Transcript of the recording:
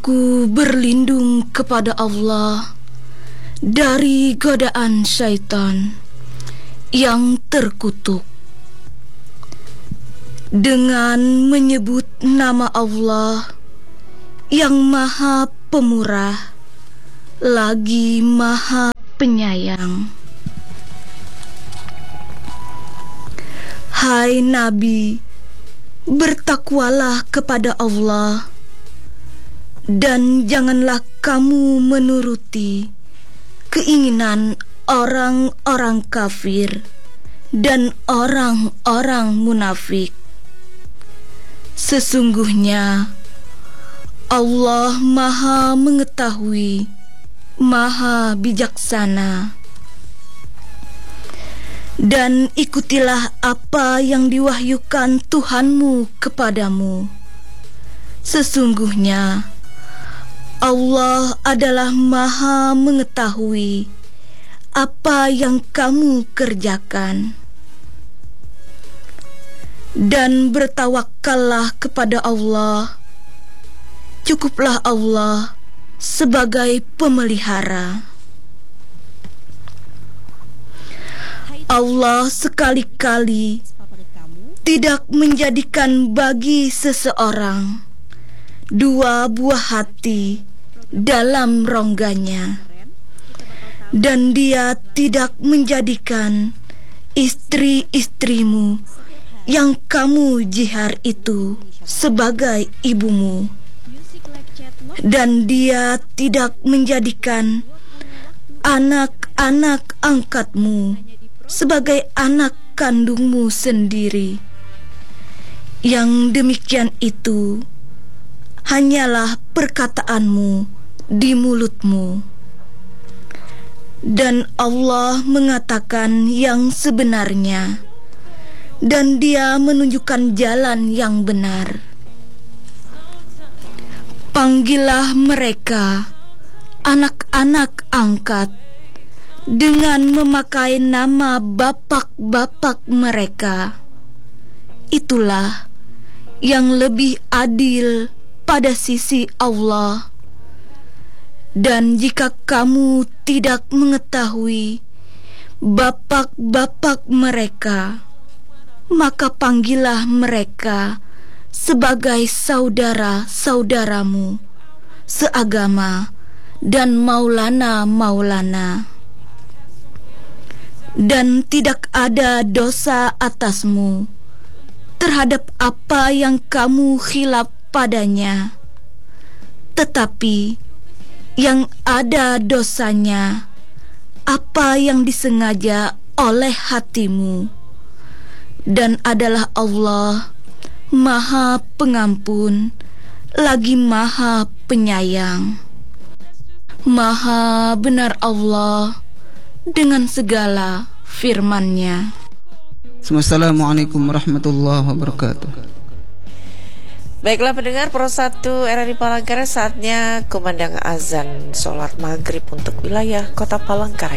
Aku berlindung kepada Allah dari godaan syaitan yang terkutuk. Dengan menyebut nama Allah yang Maha Pemurah lagi Maha Penyayang. Hai Nabi, bertakwalah kepada Allah dan janganlah kamu menuruti keinginan orang-orang kafir dan orang-orang munafik. Sesungguhnya Allah Maha Mengetahui, Maha Bijaksana. Dan ikutilah apa yang diwahyukan Tuhanmu kepadamu. Sesungguhnya Allah adalah Maha Mengetahui apa yang kamu kerjakan. Dan bertawakkallah kepada Allah. Cukuplah Allah sebagai pemelihara. Allah sekali-kali tidak menjadikan bagi seseorang dua buah hati dalam rongganya, dan Dia tidak menjadikan istri-istrimu yang kamu jihar itu sebagai ibumu, dan Dia tidak menjadikan anak-anak angkatmu sebagai anak kandungmu sendiri. Yang demikian itu hanyalah perkataanmu di mulutmu. Dan Allah mengatakan yang sebenarnya, dan Dia menunjukkan jalan yang benar. Panggillah mereka anak-anak angkat dengan memakai nama bapak-bapak mereka. Itulah yang lebih adil pada sisi Allah. Dan jika kamu tidak mengetahui bapak-bapak mereka, maka panggillah mereka sebagai saudara-saudaramu seagama dan maulana-maulana. Dan tidak ada dosa atasmu terhadap apa yang kamu khilaf padanya, tetapi yang ada dosanya apa yang disengaja oleh hatimu. Dan adalah Allah Maha Pengampun lagi Maha Penyayang. Maha benar Allah dengan segala firman-Nya. Assalamualaikum warahmatullahi wabarakatuh. Baiklah pendengar Pro 1 RRI Palangkaraya, saatnya kumandang azan sholat maghrib untuk wilayah Kota Palangkaraya.